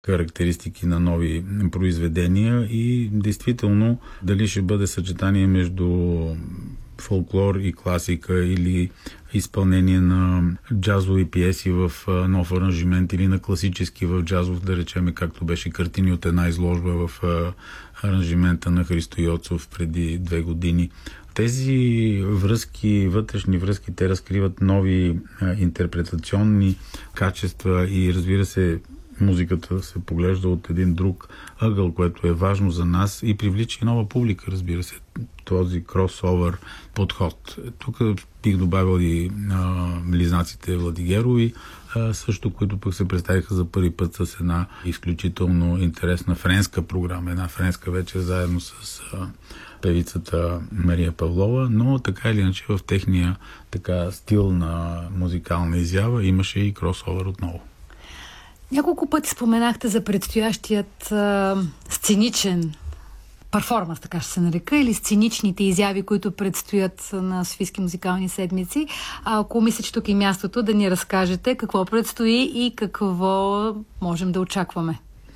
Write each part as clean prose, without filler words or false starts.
характеристики на нови произведения и действително дали ще бъде съчетание между фолклор и класика или изпълнение на джазови пиеси в нов аранжимент или на класически в джазов, да речеме, както беше картини от една изложба в аранжимента на Христо Йоцов преди 2 години. Тези връзки, вътрешни връзки, те разкриват нови интерпретационни качества и разбира се, музиката се поглежда от един друг ъгъл, което е важно за нас и привлича и нова публика, разбира се, този кросовър подход. Тук бих добавил и близнаците Владигерови, също, които пък се представиха за първи път с една изключително интересна френска програма, една френска вече заедно с певицата Мария Павлова, но така или иначе в техния стил на музикална изява имаше и кросовър отново. Няколко пъти споменахте за предстоящият сценичен перформанс, така ще се нарека, или сценичните изяви, които предстоят на Софийски музикални седмици. Ако мисля, че тук е мястото да ни разкажете какво предстои и какво можем да очакваме.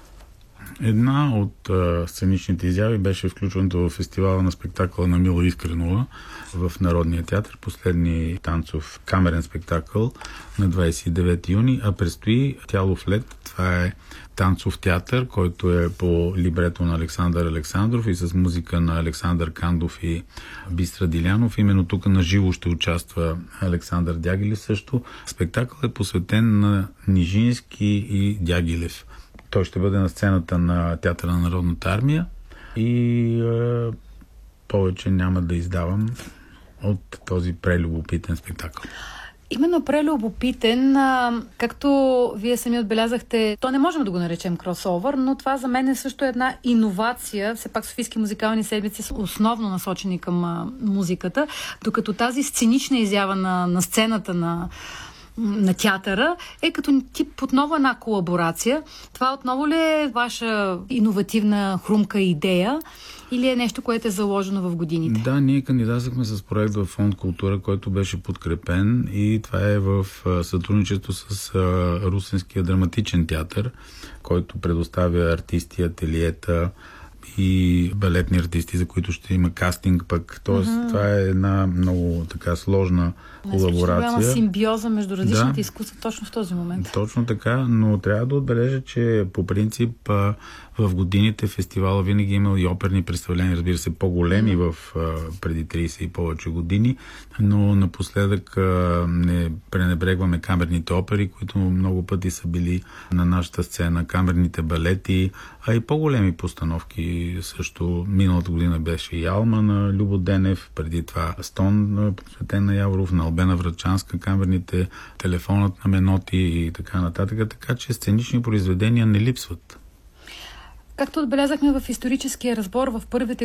Една от сценичните изяви беше включването в фестивала на спектакъла на Мила Искренова в Народния театър, последни танцов камерен спектакъл на 29 юни, а предстои Тялов лед. Това е танцов театър, който е по либрето на Александър Александров и с музика на Александър Кандов и Бистра Дилянов. Именно тук на живо ще участва Александър Дягилев също. Спектакъл е посветен на Нижински и Дягилев. Той ще бъде на сцената на Театъра на Народната армия и повече няма да издавам от този прелюбопитен спектакъл. Именно прелюбопитен, както вие сами отбелязахте, то не можем да го наречем кросовър, но това за мен е също една иновация. Все пак Софийски музикални седмици са основно насочени към музиката, докато тази сценична изява на сцената на театъра е като тип отново една колаборация. Това отново ли е ваша иновативна хрумка идея или е нещо, което е заложено в годините? Да, ние кандидатствахме с проект в Фонд Култура, който беше подкрепен и това е в сътрудничество с Русенския драматичен театър, който предоставя артисти, ателиета и балетни артисти, за които ще има кастинг пък. Тоест, това е една много сложна колаборация. Голяма симбиоза между различните изкуства точно в този момент. Точно така, но трябва да отбележа, че по принцип в годините фестивала винаги е имал и оперни представления, разбира се, по-големи преди 30 и повече години, но напоследък не пренебрегваме камерните опери, които много пъти са били на нашата сцена, камерните балети, а и по-големи постановки също. Миналата година беше и Алма на Любо Денев, преди това Стон, посветен на Яворов, на Албена Врачанска, камерните, телефонът на Меноти и така нататък, така че сценични произведения не липсват. Както отбелязахме в историческия разбор, в първите